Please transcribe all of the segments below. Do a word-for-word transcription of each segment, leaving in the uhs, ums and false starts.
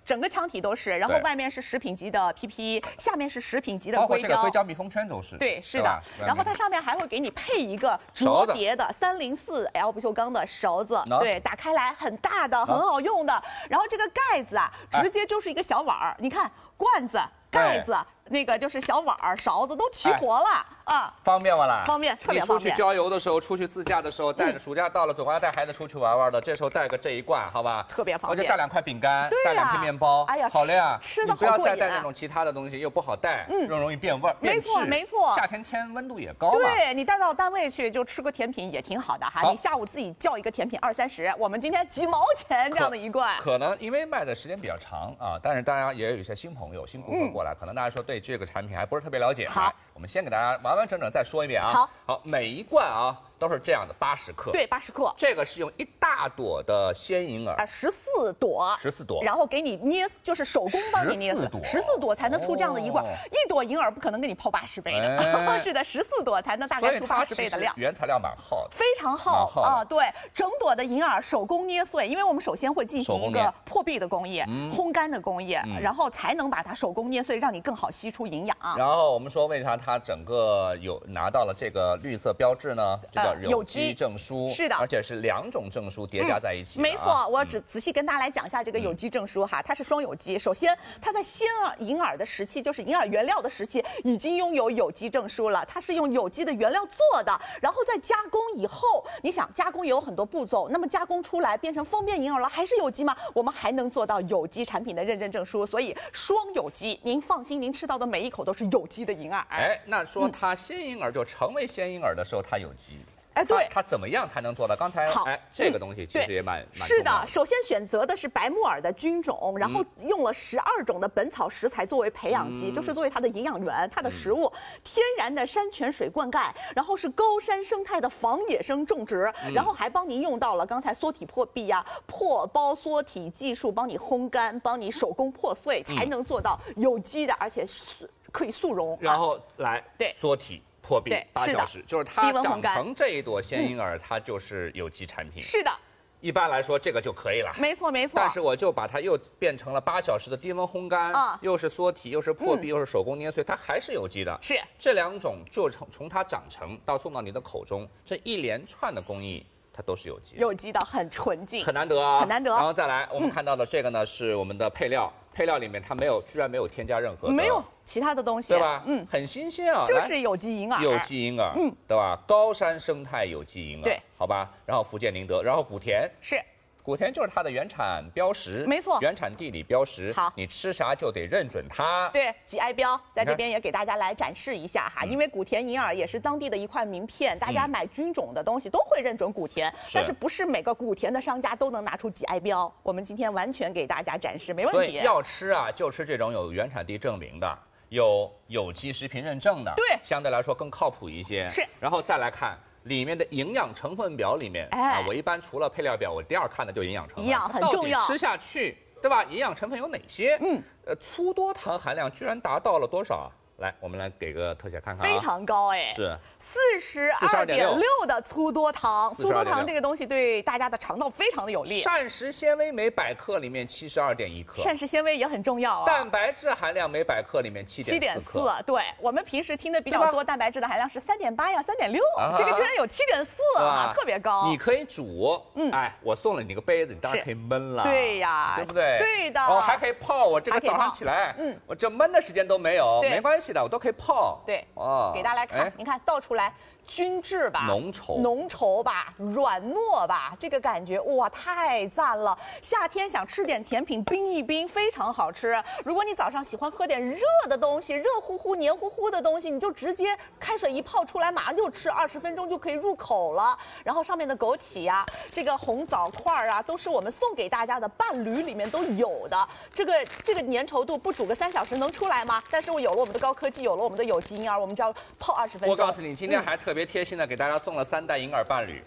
整个腔体都是，然后外面是食品级的 P P， 下面是食品级的硅胶， 包括这个硅胶密封圈都是。 对，是的。然后它上面还会给你配一个折叠的三零四 L 不锈钢的勺子，对，打开来很大的，很好用的。然后这个盖子啊，直接就是一个小碗儿，你看罐子、盖子。那个就是小碗儿、勺子都齐活了、哎、啊， 方便不啦？ 方便，特别方便。 你出去郊游的时候，出去自驾的时候，带着暑假到了，总要带孩子出去玩玩的，这时候带个这一罐，好吧？ 特别方便。 而且带两块饼干，带两片面包， 哎呀， 好了呀， 吃的好过瘾。你不要再带那种其他的东西，又不好带，嗯，又容易变味儿。 没错，没错。 夏天天温度也高， 对你带到单位去就吃个甜品也挺好的哈。你下午自己叫一个甜品二三十，我们今天几毛钱这样的一罐。 可能因为卖的时间比较长啊，但是大家也有一些新朋友、新顾客过来，可能大家说对这个产品还不是特别了解。 好， 我们先给大家完完整整再说一遍啊。 好， 好，每一罐啊都是这样的，八十克。 对，八十克。 这个是用一大朵的鲜银耳， 啊，十四朵， 十四朵， 然后给你捏，就是手工帮你捏死，十四朵才能出这样的一罐。哦、一朵银耳不可能给你泡八十杯的，哎、是的，十四朵才能大概出八十杯的量。 原材料蛮厚的， 非常厚啊，对，整朵的银耳手工捏碎，因为我们首先会进行一个破壁的工艺、嗯、烘干的工艺、嗯，然后才能把它手工捏碎，让你更好吸出营养。 然后我们说，为啥它整个有拿到了这个绿色标志呢？这叫有机证书， 是的， 而且是两种证书叠加在一起、 嗯。没错，我只仔细跟大家来讲一下这个有机证书哈，它是双有机。首先，它在鲜耳银耳的时期，就是银耳原料的时期，已经拥有有机证书了。它是用有机的原料做的，然后在加工以后，你想加工也有很多步骤，那么加工出来变成方便银耳了，还是有机吗？我们还能做到有机产品的认证证书，所以双有机，您放心，您吃到的每一口都是有机的银耳。 哎，那说它鲜银耳就成为鲜银耳的时候，它有机。 哎，对， 它怎么样才能做到？刚才哎，这个东西其实也蛮蛮是的。首先选择的是白木耳的菌种，然后用了十二种的本草食材作为培养基，就是作为它的营养源、它的食物。天然的山泉水灌溉，然后是高山生态的防野生种植，然后还帮您用到了刚才缩体破壁呀、破包缩体技术，帮你烘干，帮你手工破碎，才能做到有机的，而且可以速溶。 然后来对缩体。破壁八小时，就是它长成这一朵鲜银耳、嗯，它就是有机产品。 是的， 一般来说这个就可以了。 没错没错。 但是我就把它又变成了八小时的低温烘干，啊、又是缩体，又是破壁、嗯，又是手工捏碎，它还是有机的。 是这两种就从从它长成到送到你的口中，这一连串的工艺。它都是有机的， 有机的很纯净， 很难得啊， 很难得。 然后再来，我们看到的这个呢、嗯、是我们的配料，配料里面它没有，居然没有添加任何的， 没有其他的东西， 对吧？ 嗯， 很新鲜啊， 就是有机银耳， 有机银耳，嗯，对吧？高山生态有机银耳， 对， 好吧。然后福建宁德，然后古田是。 古田就是它的原产标识， 没错， 原产地理标识。 好， 你吃啥就得认准它。 对 ，G I 标在这边也给大家来展示一下哈，因为古田银耳也是当地的一块名片，大家买菌种的东西都会认准古田，但是不是每个古田的商家都能拿出 G I 标？我们今天完全给大家展示，没问题。 所以要吃啊，就吃这种有原产地证明的，有有机食品认证的， 对， 相对来说更靠谱一些。 是， 然后再来看。里面的营养成分表里面，哎、啊，我一般除了配料表，我第二看的就营养成分， 营养很重要。 到底吃下去，对吧？营养成分有哪些？嗯，呃，粗多糖含量居然达到了多少啊？来，我们来给个特写看看啊， 非常高哎， 是四十二点六的粗多糖，粗多糖这个东西对大家的肠道非常的有利。 膳食纤维每百克里面七十二点一克， 膳食纤维也很重要啊。 蛋白质含量每百克里面七点四克， 对我们平时听的比较多，蛋白质的含量是三点八呀，三点六，这个居然有七点四啊，特别高。 你可以煮，嗯，哎，我送了你个杯子，你当然可以焖了， 对呀， 对不对？ 对的。 哦，还可以泡，我这个早上起来，嗯，我这焖的时间都没有，没关系的，我都可以泡。 对，哦，给大家来看，您看倒出来。均质吧， 浓稠， 浓稠吧，软糯吧，这个感觉哇，太赞了！夏天想吃点甜品，冰一冰非常好吃。如果你早上喜欢喝点热的东西，热乎乎、黏糊糊的东西，你就直接开水一泡出来，马上就吃，二十分钟就可以入口了。然后上面的枸杞呀、啊，这个红枣块啊，都是我们送给大家的伴侣里面都有的。这个这个粘稠度不煮个三小时能出来吗？但是我有了我们的高科技，有了我们的有机银耳，我们只要泡二十分钟。 我告诉你，今天还特别。特别贴心的给大家送了三袋银耳伴侣， 对，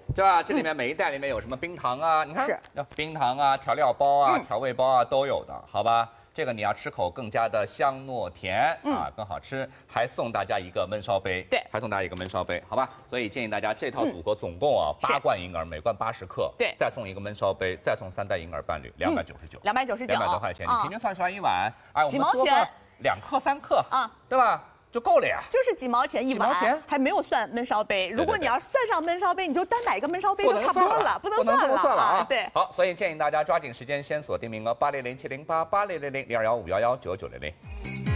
对吧？这里面每一袋里面有什么冰糖啊？你看， 是冰糖啊、调料包啊、 嗯调味包啊都有的，好吧？这个你要吃口更加的香糯甜、嗯、啊，更好吃，还送大家一个焖烧杯， 对， 还送大家一个焖烧杯，好吧？所以建议大家这套组合总共啊八、嗯、罐银耳，每罐八十克， 对， 再送一个焖烧杯，再送三袋银耳伴侣，两百九十九， 两百九十九， 两百多块钱，你平均算出来一碗，哎， 几毛钱， 两克三克啊， 对吧？就够了呀， 就是几毛钱一碗，还没有算焖烧杯。如果你要算上焖烧杯，你就单买一个焖烧杯就差不多了，不能算了， 算了啊。 对， 好，所以建议大家抓紧时间先锁定名额八零零七零八八零零零零二幺五幺幺九九零零。